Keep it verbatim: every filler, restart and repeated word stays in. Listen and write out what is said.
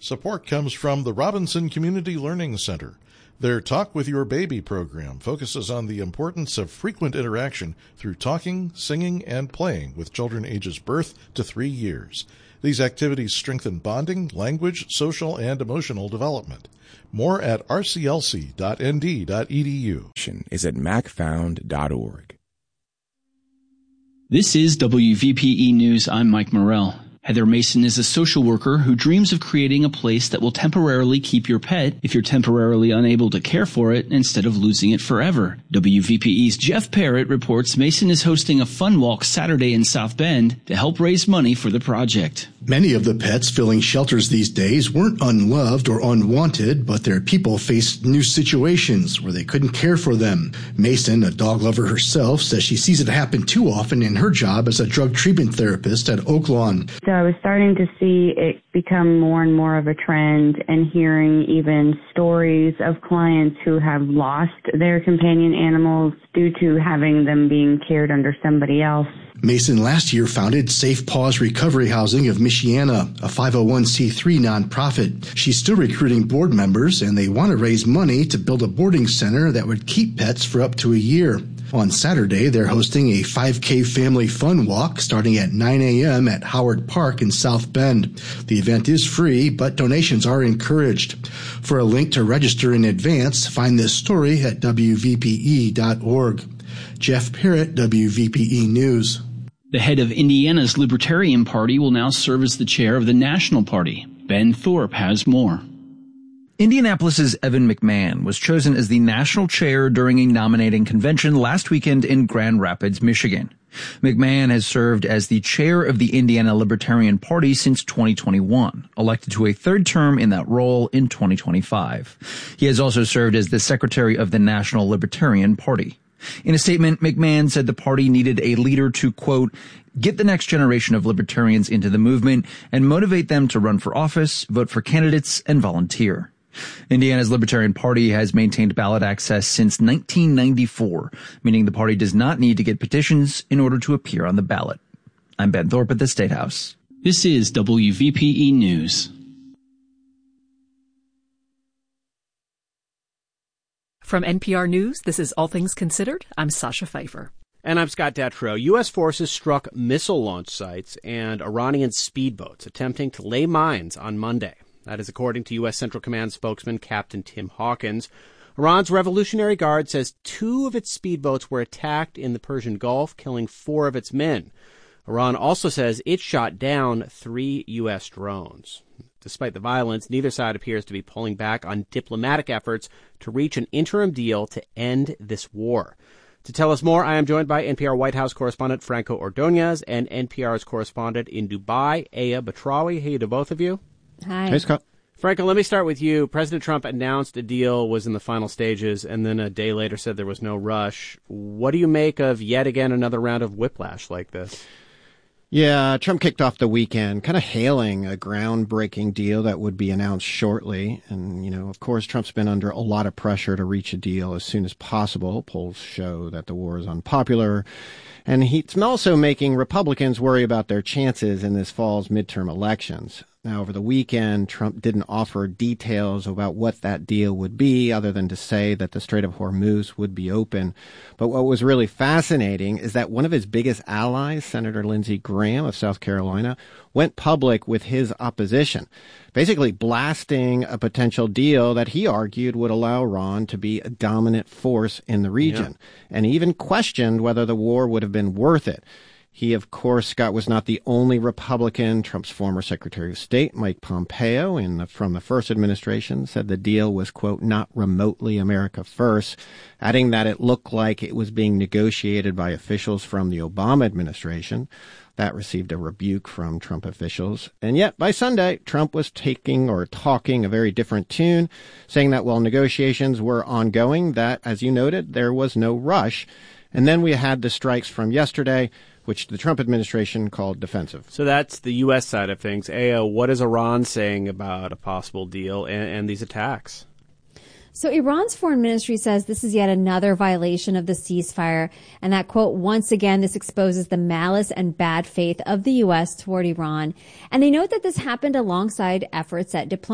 Support comes from the Robinson Community Learning Center. Their Talk with Your Baby program focuses on the importance of frequent interaction through talking, singing, and playing with children ages birth to three years. These activities strengthen bonding, language, social, and emotional development. More at r c l c dot n d dot e d u. Is at mac found dot org. This is W V P E News. I'm Mike Morrell. Heather Mason is a social worker who dreams of creating a place that will temporarily keep your pet if you're temporarily unable to care for it instead of losing it forever. W V P E's Jeff Parrott reports Mason is hosting a fun walk Saturday in South Bend to help raise money for the project. Many of the pets filling shelters these days weren't unloved or unwanted, but their people faced new situations where they couldn't care for them. Mason, a dog lover herself, says she sees it happen too often in her job as a drug treatment therapist at Oaklawn. So I was starting to see it become more and more of a trend, and hearing even stories of clients who have lost their companion animals due to having them being cared under somebody else. Mason last year founded Safe Paws Recovery Housing of Michiana, a five oh one c three nonprofit. She's still recruiting board members, and they want to raise money to build a boarding center that would keep pets for up to a year. On Saturday, they're hosting a five K family fun walk starting at nine a.m. at Howard Park in South Bend. The event is free, but donations are encouraged. For a link to register in advance, find this story at w v p e dot org. Jeff Parrott, W V P E News. The head of Indiana's Libertarian Party will now serve as the chair of the National Party. Ben Thorpe has more. Indianapolis's Evan McMahon was chosen as the national chair during a nominating convention last weekend in Grand Rapids, Michigan. McMahon has served as the chair of the Indiana Libertarian Party since twenty twenty-one, elected to a third term in that role in twenty twenty-five. He has also served as the secretary of the National Libertarian Party. In a statement, McMahon said the party needed a leader to, quote, get the next generation of libertarians into the movement and motivate them to run for office, vote for candidates, and volunteer. Indiana's Libertarian Party has maintained ballot access since nineteen ninety-four, meaning the party does not need to get petitions in order to appear on the ballot. I'm Ben Thorpe at the State House. This is W V P E News. From N P R News, this is All Things Considered. I'm Sasha Pfeiffer. And I'm Scott Detrow. U S forces struck missile launch sites and Iranian speedboats attempting to lay mines on Monday. That is according to U S Central Command spokesman Captain Tim Hawkins. Iran's Revolutionary Guard says two of its speedboats were attacked in the Persian Gulf, killing four of its men. Iran also says it shot down three U S drones. Despite the violence, neither side appears to be pulling back on diplomatic efforts to reach an interim deal to end this war. To tell us more, I am joined by N P R White House correspondent Franco Ordonez and N P R's correspondent in Dubai, Aya Batrawi. Hey to both of you. Hi. Hey, Scott. Franco, let me start with you. President Trump announced a deal was in the final stages and then a day later said there was no rush. What do you make of yet again another round of whiplash like this? Yeah, Trump kicked off the weekend kind of hailing a groundbreaking deal that would be announced shortly. And, you know, of course, Trump's been under a lot of pressure to reach a deal as soon as possible. Polls show that the war is unpopular. And he's also making Republicans worry about their chances in this fall's midterm elections. Now, over the weekend, Trump didn't offer details about what that deal would be other than to say that the Strait of Hormuz would be open. But what was really fascinating is that one of his biggest allies, Senator Lindsey Graham of South Carolina, went public with his opposition, basically blasting a potential deal that he argued would allow Iran to be a dominant force in the region, yeah. and even questioned whether the war would have been worth it. He, of course, Scott, was not the only Republican. Trump's former Secretary of State, Mike Pompeo, in the, from the first administration, said the deal was, quote, not remotely America first, adding that it looked like it was being negotiated by officials from the Obama administration. That received a rebuke from Trump officials. And yet, by Sunday, Trump was taking or talking a very different tune, saying that while negotiations were ongoing, that, as you noted, there was no rush. And then we had the strikes from yesterday, which the Trump administration called defensive. So that's the U S side of things. Aya, what is Iran saying about a possible deal and, and these attacks? So Iran's foreign ministry says this is yet another violation of the ceasefire, and that, quote, once again, this exposes the malice and bad faith of the U S toward Iran. And they note that this happened alongside efforts at diplomacy.